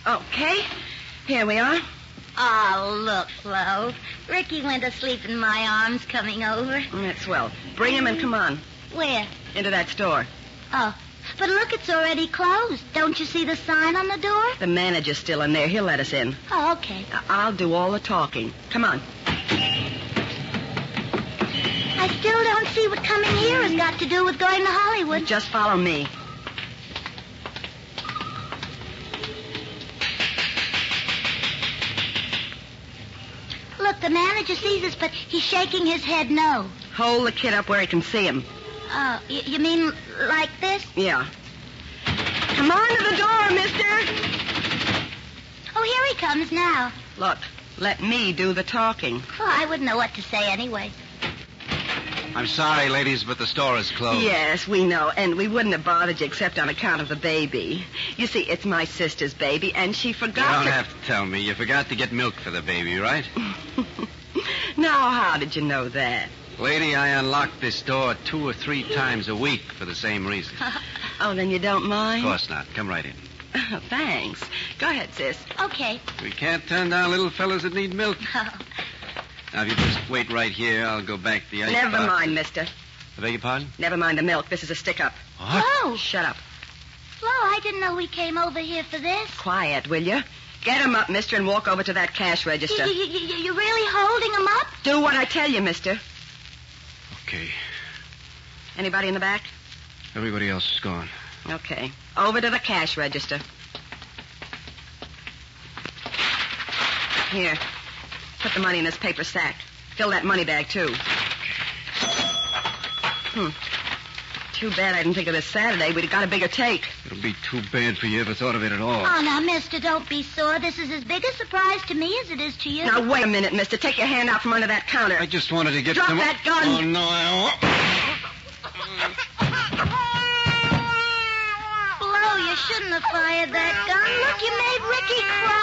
Okay, here we are. Oh, look, Flo. Ricky went to sleep in my arms coming over. That's swell. Bring him and come on. Where? Into that store. Oh, but look, it's already closed. Don't you see the sign on the door? The manager's still in there. He'll let us in. Oh, okay. I'll do all the talking. Come on. I still don't see what coming here has got to do with going to Hollywood. Just follow me. Look, the manager sees us, but he's shaking his head no. Hold the kid up where he can see him. Oh, you mean like this? Yeah. Come on to the door, mister. Oh, here he comes now. Look, let me do the talking. Oh, I wouldn't know what to say anyway. I'm sorry, ladies, but the store is closed. Yes, we know, and we wouldn't have bothered you except on account of the baby. You see, it's my sister's baby, and she forgot You don't have to tell me. You forgot to get milk for the baby, right? Now, how did you know that? Lady, I unlock this door 2 or 3 times a week for the same reason. Oh, then you don't mind? Of course not. Come right in. Thanks. Go ahead, sis. Okay. We can't turn down little fellas that need milk. Oh. Now, if you just wait right here, I'll go back to the ice Never box. mind, mister. I beg your pardon? Never mind the milk. This is a stick-up. What? Flo! Shut up. Flo, I didn't know we came over here for this. Quiet, will you? Get him up, mister, and walk over to that cash register. You're really holding him up? Do what I tell you, mister. Okay. Anybody in the back? Everybody else is gone. Okay. Over to the cash register. Here. Put the money in this paper sack. Fill that money bag, too. Too bad I didn't think of this Saturday. We'd have got a bigger take. It'll be too bad for you ever thought of it at all. Oh, now, mister, don't be sore. This is as big a surprise to me as it is to you. Now, wait a minute, mister. Take your hand out from under that counter. I just wanted to get Drop some... that gun. Oh, no, Flo, you shouldn't have fired that gun. Look, you made Ricky cry.